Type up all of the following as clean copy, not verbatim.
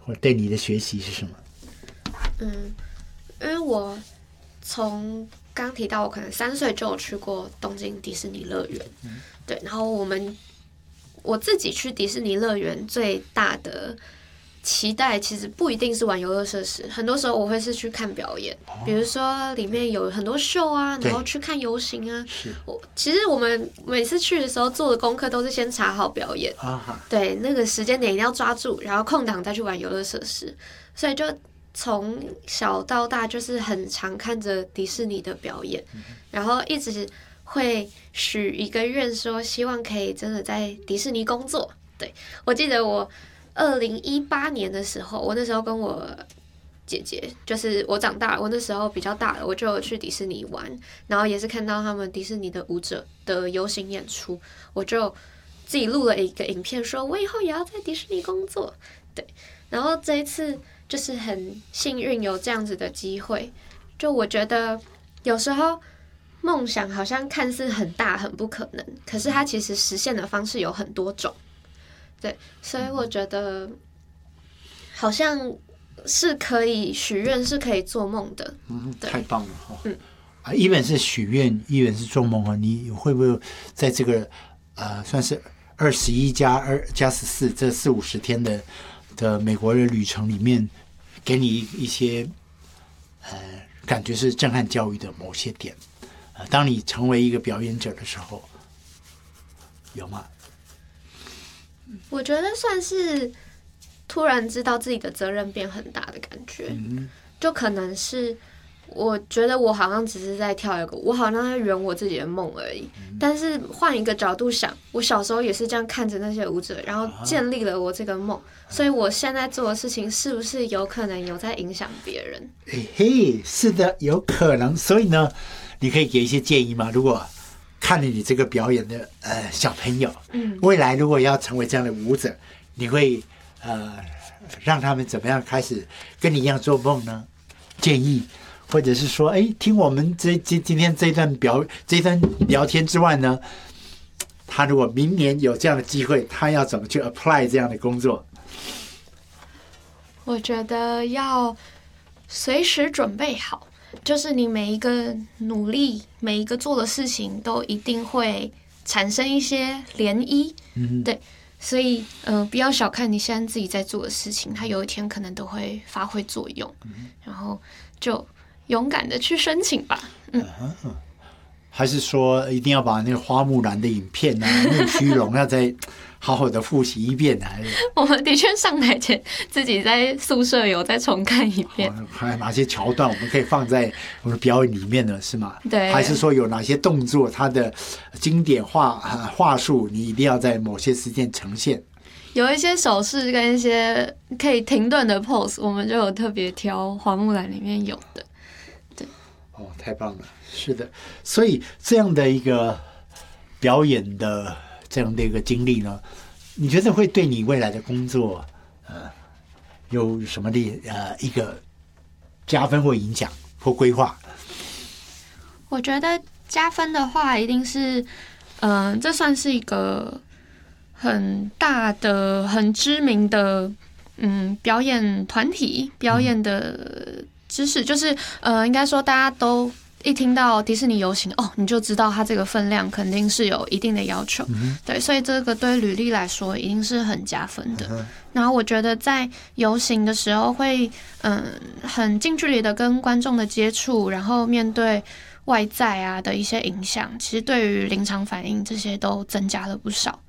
或对你的学习是什么？ 因为我从刚提到我可能3岁就有去过东京迪士尼乐园，对，然后我自己去迪士尼乐园最大的期待其实不一定是玩游乐设施，很多时候我会是去看表演，比如说里面有很多秀啊，然后去看游行啊。其实我们每次去的时候做的功课都是先查好表演，对，那个时间点一定要抓住，然后空档再去玩游乐设施，所以就从小到大就是很常看着迪士尼的表演，然后一直会许一个愿说希望可以真的在迪士尼工作。对，我记得我2018年的时候，我那时候跟我姐姐，就是我长大了，我那时候比较大了，我就有去迪士尼玩，然后也是看到他们迪士尼的舞者的游行演出，我就自己录了一个影片说我以后也要在迪士尼工作。对，然后这一次就是很幸运有这样子的机会，就我觉得有时候梦想好像看似很大很不可能，可是它其实实现的方式有很多种。对，所以我觉得好像是可以许愿，是可以做梦的。 太棒了哈！一本是许愿，一本是做梦啊。你会不会在这个算是21加14这40-50天的美国的旅程里面，给你一些感觉是震撼教育的某些点？当你成为一个表演者的时候，有吗？ 我觉得算是突然知道自己的责任变很大的感觉，就可能是我觉得我好像只是在跳一个，我好像在圆我自己的梦而已。但是换一个角度想，我小时候也是这样看着那些舞者，然后建立了我这个梦，所以我现在做的事情是不是有可能有在影响别人？ 嘿，是的，有可能。所以呢，你可以给一些建议吗？如果看了你这个表演的小朋友，未来如果要成为这样的舞者，你会让他们怎么样开始跟你一样做梦呢？建议，或者是说，听我们今天这一段聊天之外呢，他如果明年有这样的机会，他要怎么去 apply 这样的工作？ 我觉得要随时准备好。就是你每一个努力，每一个做的事情，都一定会产生一些涟漪。对，所以不要小看你现在自己在做的事情，它有一天可能都会发挥作用。然后就勇敢的去申请吧。 还是说一定要把那个花木兰的影片啊、木须龙要再好好的复习一遍还是？ 我们的确上台前自己在宿舍有再重看一遍。 还有哪些桥段我们可以放在我们的表演里面呢？是吗？ 对。 还是说有哪些动作它的经典话术，你一定要在某些时间呈现？ 有一些手势跟一些可以停顿的 pose， 我们就有特别挑花木兰里面有的。对。 太棒了！是的，所以这样的一个表演的这样的一个经历呢，你觉得会对你未来的工作有什么的一个加分或影响或规划？ 我觉得加分的话，一定是这算是一个很大的、很知名的表演团体，表演的知识，就是应该说大家都一听到迪士尼游行你就知道它这个分量肯定是有一定的要求，对，所以这个对履历来说一定是很加分的。然后我觉得在游行的时候会很近距离的跟观众的接触，然后面对外在啊的一些影响，其实对于临场反应这些都增加了不少。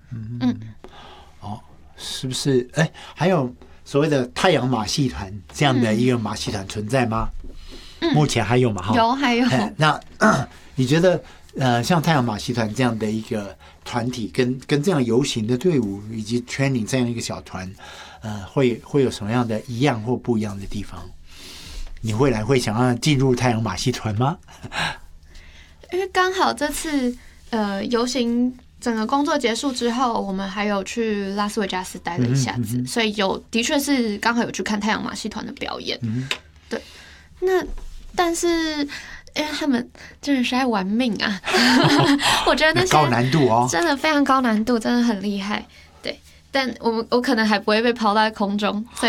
是不是？还有所谓的太阳马戏团这样的一个马戏团存在吗？目前还有吗？ 还有。 那你觉得像太阳马戏团这样的一个团体，跟这样游行的队伍以及 training 这样一个小团，会有什么样的一样或不一样的地方？你未来会想要进入太阳马戏团吗？ 因为刚好这次游行整个工作结束之后，我们还有去拉斯维加斯待了一下子，所以的确是刚好有去看太阳马戏团的表演。对，那但是因为他们真的是在玩命啊，我觉得那些高难度真的非常高难度，真的很厉害。对，但我可能还不会被抛在空中，所以